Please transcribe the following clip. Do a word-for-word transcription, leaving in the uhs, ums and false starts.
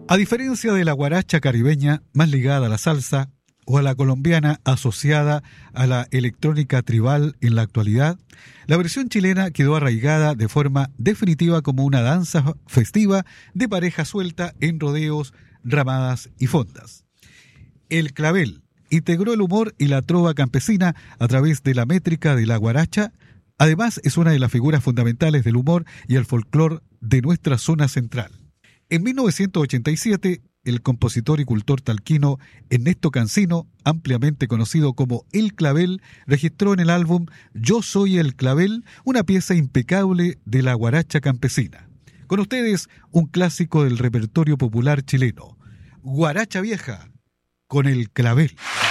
A diferencia de la guaracha caribeña, más ligada a la salsa, o a la colombiana asociada a la electrónica tribal en la actualidad, la versión chilena quedó arraigada de forma definitiva como una danza festiva de pareja suelta en rodeos, ramadas y fondas. El clavel integró el humor y la trova campesina a través de la métrica de la guaracha. Además, es una de las figuras fundamentales del humor y el folclore de nuestra zona central. En mil novecientos ochenta y siete, el compositor y cultor talquino Ernesto Cancino, ampliamente conocido como El Clavel, registró en el álbum Yo Soy el Clavel una pieza impecable de la guaracha campesina. Con ustedes, un clásico del repertorio popular chileno, Guaracha Vieja, con El Clavel.